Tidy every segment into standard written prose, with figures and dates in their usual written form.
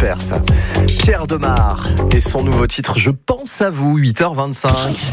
super ça. Pierre Demar et son nouveau titre Je pense à vous, 8h25.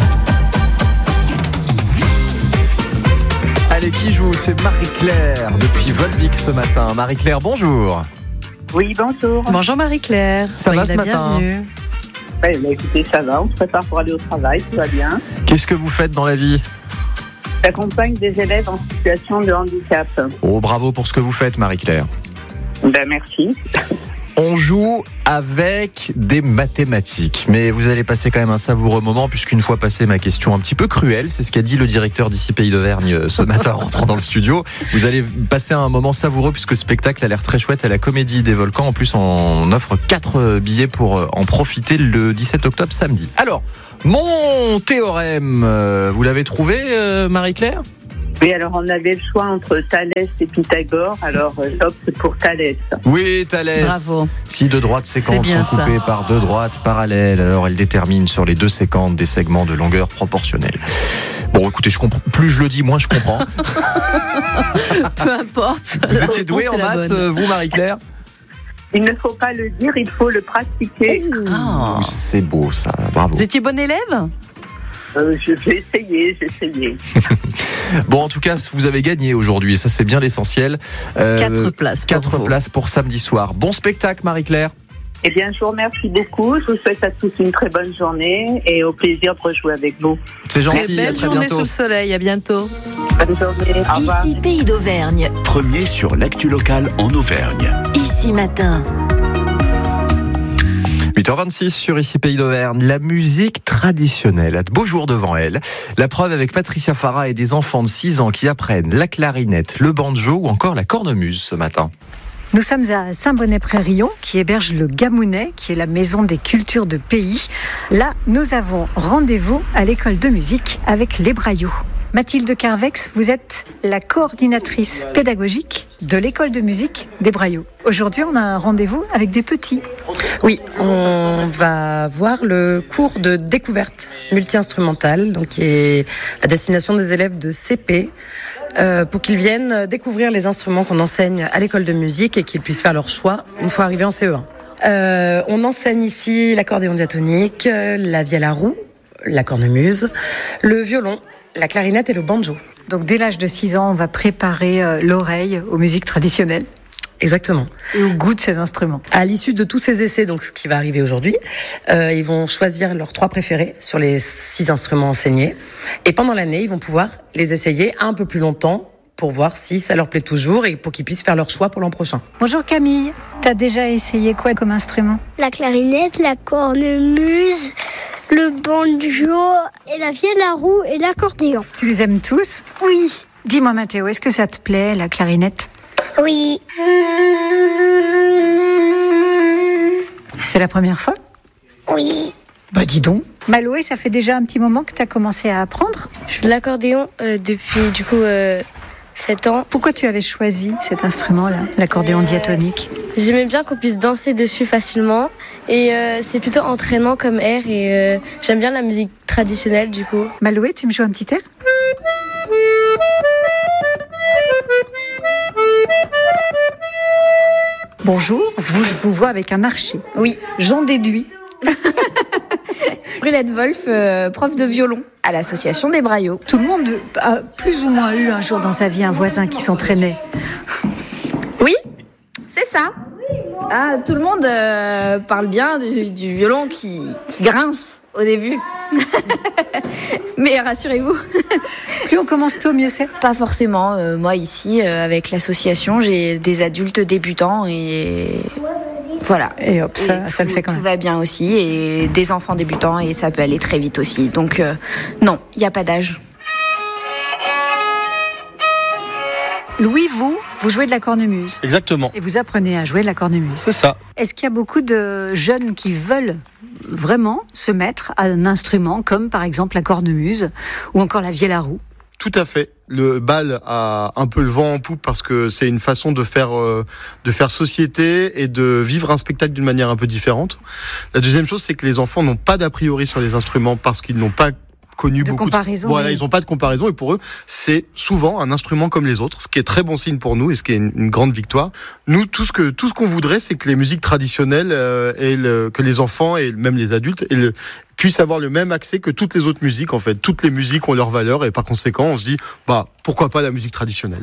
Allez, qui joue? C'est Marie-Claire depuis Volvic ce matin. Marie-Claire, bonjour. Oui, bonjour. Bonjour Marie-Claire. Ça va ce matin? Bienvenue. Ouais, bah, écoutez, ça va, on se prépare pour aller au travail, tout va bien. Qu'est-ce que vous faites dans la vie? J'accompagne des élèves en situation de handicap. Oh, bravo pour ce que vous faites, Marie-Claire. Ben, merci. On joue avec des mathématiques, mais vous allez passer quand même un savoureux moment, puisqu'une fois passée ma question un petit peu cruelle, c'est ce qu'a dit le directeur d'ici Pays d'Auvergne ce matin en rentrant dans le studio, vous allez passer un moment savoureux puisque le spectacle a l'air très chouette à la Comédie des Volcans. En plus, on offre 4 billets pour en profiter le 17 octobre samedi. Alors, mon théorème, vous l'avez trouvé, Marie-Claire ? Oui, alors on avait le choix entre Thalès et Pythagore, alors j'opte pour Thalès. Oui, Thalès. Bravo. Si deux droites sécantes C'est bien sont coupées par deux droites parallèles, alors elles déterminent sur les deux sécantes des segments de longueur proportionnelle. Bon, écoutez, je comprends. Plus je le dis, moins je comprends. Peu importe. Vous étiez douée en maths, vous, Marie-Claire ? Il ne faut pas le dire, il faut le pratiquer. Ah. C'est beau, ça. Bravo. Vous étiez bon élève ? J'ai essayé. Bon, en tout cas, vous avez gagné aujourd'hui, et ça, c'est bien l'essentiel. 4 places. 4 places pour samedi soir. Bon spectacle, Marie-Claire. Eh bien, je vous remercie beaucoup. Je vous souhaite à tous une très bonne journée et au plaisir de rejouer avec vous. C'est Très gentil, à belle très journée bientôt. sous le soleil. À bientôt. Bonne journée. Au revoir. Ici Pays d'Auvergne. Premier sur l'actu locale en Auvergne. Ici Matin. 8h26 sur Ici Pays d'Auvergne. La musique traditionnelle a de beaux jours devant elle. La preuve avec Patricia Farah et des enfants de 6 ans qui apprennent la clarinette, le banjo ou encore la cornemuse ce matin. Nous sommes à Saint-Bonnet-Près-Rion, qui héberge le Gamounet, qui est la maison des cultures de pays. Là, nous avons rendez-vous à l'école de musique avec les Braillots. Mathilde Carvex, vous êtes la coordinatrice pédagogique de l'école de musique des Braillots. Aujourd'hui, on a un rendez-vous avec des petits. Oui, on va voir le cours de découverte multi-instrumentale, donc qui est à destination des élèves de CP, pour qu'ils viennent découvrir les instruments qu'on enseigne à l'école de musique et qu'ils puissent faire leur choix une fois arrivés en CE1. On enseigne ici l'accordéon diatonique, la vielle à roue, la cornemuse, le violon, la clarinette et le banjo. Donc dès l'âge de 6 ans, on va préparer l'oreille aux musiques traditionnelles Exactement. et au goût de ces instruments. À l'issue de tous ces essais, donc ce qui va arriver aujourd'hui, ils vont choisir leurs 3 préférés sur les 6 instruments enseignés. Et pendant l'année, ils vont pouvoir les essayer un peu plus longtemps pour voir si ça leur plaît toujours et pour qu'ils puissent faire leur choix pour l'an prochain. Bonjour Camille, t'as déjà essayé quoi comme instrument ? La clarinette, la cornemuse, le banjo et la vielle à roue et l'accordéon. Tu les aimes tous ? Oui. Dis-moi Mathéo, est-ce que ça te plaît la clarinette ? Oui. C'est la première fois ? Oui. Bah dis donc. Maloé, ça fait déjà un petit moment que t'as commencé à apprendre ? Je fais de l'accordéon depuis 7 ans. Pourquoi tu avais choisi cet instrument-là, l'accordéon diatonique ? J'aimais bien qu'on puisse danser dessus facilement et c'est plutôt entraînant comme air et j'aime bien la musique traditionnelle du coup. Maloé, tu me joues un petit air ? Bonjour, je vous vois avec un archer. Oui, J'en déduis. Brulette Wolf, prof de violon à l'association des Braillots. Tout le monde a plus ou moins eu un jour dans sa vie un voisin qui s'entraînait. Oui, c'est ça. Ah, tout le monde parle bien du violon qui grince au début. Mais rassurez-vous. Plus on commence tôt, mieux c'est. Pas forcément. Moi ici, avec l'association, j'ai des adultes débutants et voilà. Et hop, ça le fait quand même. Tout va bien aussi et des enfants débutants et ça peut aller très vite aussi. Donc non, il n'y a pas d'âge. Louis, vous jouez de la cornemuse. Exactement. Et vous apprenez à jouer de la cornemuse. C'est ça. Est-ce qu'il y a beaucoup de jeunes qui veulent vraiment se mettre à un instrument comme par exemple la cornemuse ou encore la vielle à roue ? Tout à fait. Le bal a un peu le vent en poupe parce que c'est une façon de faire société et de vivre un spectacle d'une manière un peu différente. La deuxième chose, c'est que les enfants n'ont pas d'a priori sur les instruments parce qu'ils n'ont pas connu de beaucoup comparaison. Voilà, Oui. ils n'ont pas de comparaison et pour eux, c'est souvent un instrument comme les autres, ce qui est très bon signe pour nous et ce qui est une grande victoire. Nous, tout ce qu'on voudrait, c'est que les musiques traditionnelles que les enfants et même les adultes puissent avoir le même accès que toutes les autres musiques en fait. Toutes les musiques ont leur valeur et par conséquent, on se dit pourquoi pas la musique traditionnelle.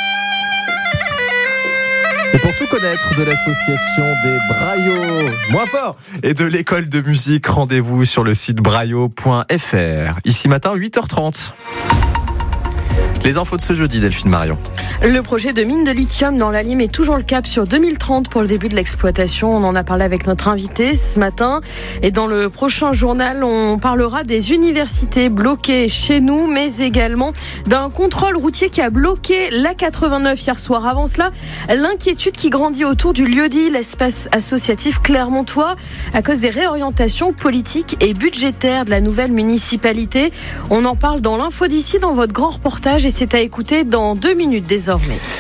Et pour tout connaître de l'association des Braillots, moins fort, et de l'école de musique, rendez-vous sur le site braillot.fr. Ici matin, 8h30. Les infos de ce jeudi, Delphine Marion. Le projet de mine de lithium dans la Lime est toujours le cap sur 2030 pour le début de l'exploitation. On en a parlé avec notre invité ce matin. Et dans le prochain journal, on parlera des universités bloquées chez nous, mais également d'un contrôle routier qui a bloqué l'A89 hier soir. Avant cela, l'inquiétude qui grandit autour du lieu-dit, l'espace associatif clermontois, à cause des réorientations politiques et budgétaires de la nouvelle municipalité. On en parle dans l'info d'ici, dans votre grand reportage, et c'est à écouter dans 2 minutes désormais.